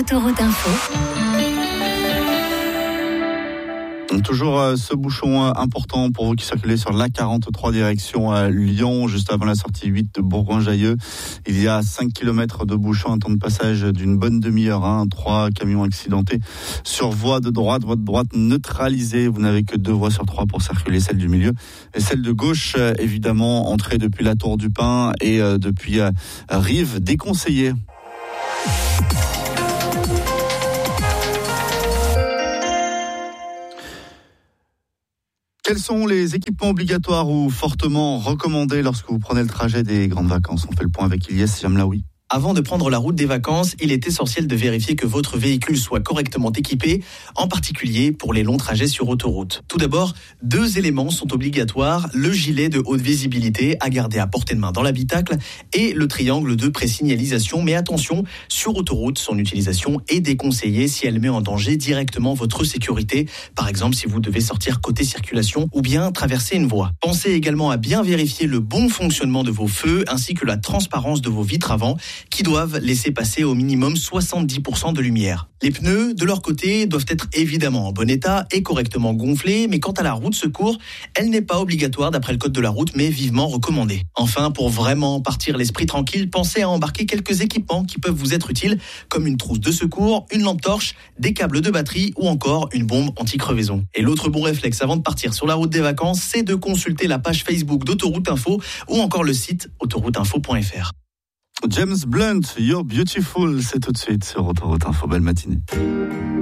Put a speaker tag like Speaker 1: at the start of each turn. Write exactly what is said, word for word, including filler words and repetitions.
Speaker 1: Autoroute Info.
Speaker 2: Toujours euh, ce bouchon euh, important pour vous qui circulez sur l'A quarante-trois direction euh, Lyon, juste avant la sortie huit de Bourgoin-Jallieu. Il y a cinq kilomètres de bouchon, un temps de passage d'une bonne demi-heure. Hein, trois camions accidentés sur voie de droite, voie de droite neutralisée. Vous n'avez que deux voies sur trois pour circuler, celle du milieu et celle de gauche, euh, évidemment, entrée depuis la Tour du Pin et euh, depuis euh, Rive déconseillée. Quels sont les équipements obligatoires ou fortement recommandés lorsque vous prenez le trajet des grandes vacances ? On fait le point avec Ilyes Jamlaoui.
Speaker 3: Avant de prendre la route des vacances, il est essentiel de vérifier que votre véhicule soit correctement équipé, en particulier pour les longs trajets sur autoroute. Tout d'abord, deux éléments sont obligatoires, le gilet de haute visibilité à garder à portée de main dans l'habitacle et le triangle de présignalisation. Mais attention, sur autoroute, son utilisation est déconseillée si elle met en danger directement votre sécurité, par exemple si vous devez sortir côté circulation ou bien traverser une voie. Pensez également à bien vérifier le bon fonctionnement de vos feux ainsi que la transparence de vos vitres avant, qui doivent laisser passer au minimum soixante-dix pour cent de lumière. Les pneus, de leur côté, doivent être évidemment en bon état et correctement gonflés, mais quant à la roue de secours, elle n'est pas obligatoire d'après le code de la route, mais vivement recommandée. Enfin, pour vraiment partir l'esprit tranquille, pensez à embarquer quelques équipements qui peuvent vous être utiles, comme une trousse de secours, une lampe torche, des câbles de batterie ou encore une bombe anti-crevaison. Et l'autre bon réflexe avant de partir sur la route des vacances, c'est de consulter la page Facebook d'Autoroute Info ou encore le site autoroute info point f r.
Speaker 2: James Blunt, You're Beautiful, c'est tout de suite sur Autoroute Info. Belle matinée.